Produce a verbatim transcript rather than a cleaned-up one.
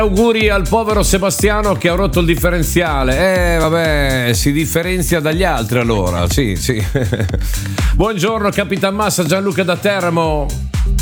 Auguri al povero Sebastiano che ha rotto il differenziale. Eh vabbè, si differenzia dagli altri allora. Sì, sì. Buongiorno Capitan Massa, Gianluca da Teramo.